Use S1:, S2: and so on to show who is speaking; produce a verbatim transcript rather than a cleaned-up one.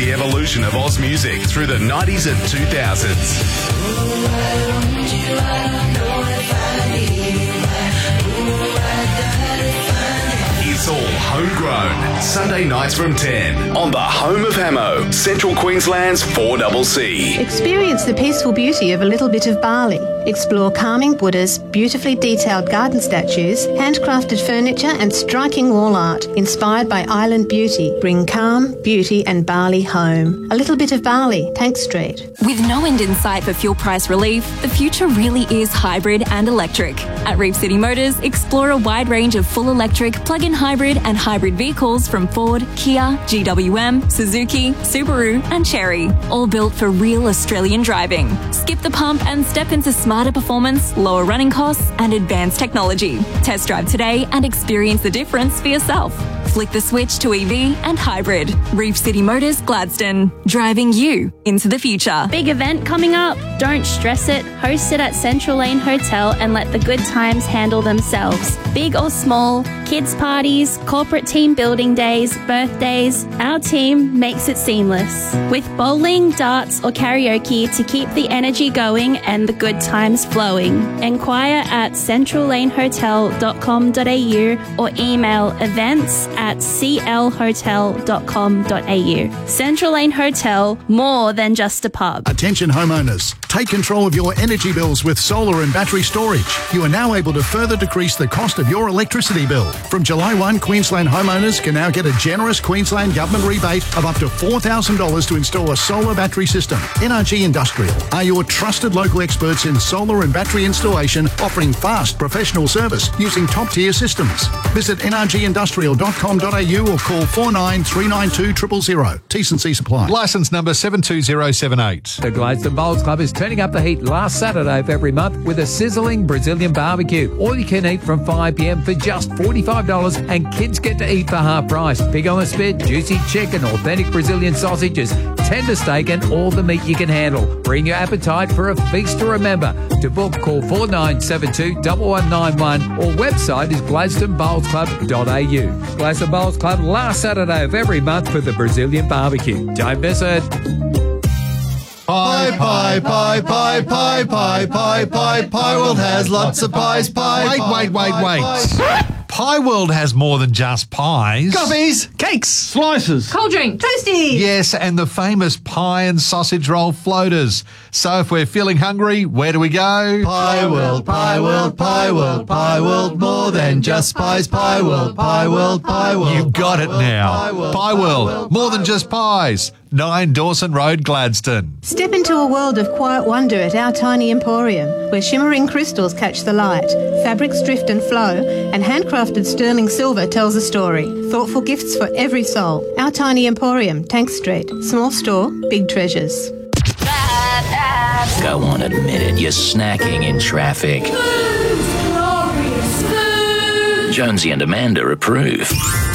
S1: the evolution of Oz music through the nineties and two thousands. It's all homegrown. Sunday nights from ten on the home of Hamo, Central Queensland's four C C.
S2: Experience the peaceful beauty of a little bit of Bali. Explore calming Buddhas, beautifully detailed garden statues, handcrafted furniture and striking wall art inspired by island beauty. Bring calm, beauty and Bali home. A little bit of Bali, Tank Street.
S3: With no end in sight for fuel price relief, the future really is hybrid and electric. At Reef City Motors, explore a wide range of full electric, plug-in hybrid and hybrid vehicles from Ford, Kia, G W M, Suzuki, Subaru and Chery, all built for real Australian driving. Skip the pump and step into smarter performance, lower running costs and advanced technology. Test drive today and experience the difference for yourself. Flick the switch to E V and hybrid. Reef City Motors, Gladstone, driving you into the future.
S4: Big event coming up? Don't stress it. Host it at Central Lane Hotel and let the good times handle themselves. Big or small, kids' parties, corporate team building days, birthdays, our team makes it seamless. With bowling, darts or karaoke to keep the energy going and the good times flowing. Enquire at central lane hotel dot com dot a u or email events at c l hotel dot com dot a u. Central Lane Hotel, more than just a pub.
S5: Attention homeowners, take control of your energy bills with solar and battery storage. You are now able to further decrease the cost of your electricity bill. From July first, Queensland homeowners can now get a generous Queensland Government rebate of up to four thousand dollars to install a solar battery system. N R G Industrial are your trusted local experts in solar and battery installation, offering fast professional service using top-tier systems. Visit n r g industrial dot com dot a u or call four nine three nine two zero zero zero. T's and C's apply.
S6: Licence number seven two zero seven eight.
S7: The Gladstone Bowls Club is turning up the heat last Saturday of every month with a sizzling Brazilian barbecue. All you can eat from five p m for just forty-five dollars and kids get to eat for half price. Pig on the spit, juicy chicken, authentic Brazilian sausages, tender steak and all the meat you can handle. Bring your appetite for a feast to remember. To book, call four nine seven two, one one nine one or website is gladstone bowls club dot a u. Gladstone Bowls Club last Saturday of every month for the Brazilian barbecue. Don't miss it.
S8: Pie, pie, pie, pie, pie, pie, pie, pie, Pie World has lots of pies, pie,
S6: Wait,
S8: pie,
S6: wait, wait,
S8: pie,
S6: wait.
S8: pie.
S6: Pie World has more than just pies.
S8: Coffees, cakes, slices.
S9: Cold drink. Toasty.
S6: Yes, and the famous pie and sausage roll floaters. So if we're feeling hungry, where do we go?
S8: Pie World, Pie World, Pie World, Pie World, more than just pies, Pie World, Pie World, Pie World.
S6: You've got it
S8: Pie World,
S6: now.
S8: Pie World,
S6: Pie World, more than just pies. nine Dawson Road, Gladstone.
S2: Step into a world of quiet wonder at our tiny emporium, where shimmering crystals catch the light, fabrics drift and flow, and handcrafted sterling silver tells a story. Thoughtful gifts for every soul. Our tiny emporium, Tank Street. Small store, big treasures.
S10: Go on, admit it. You're snacking in traffic. Jonesy and Amanda approve.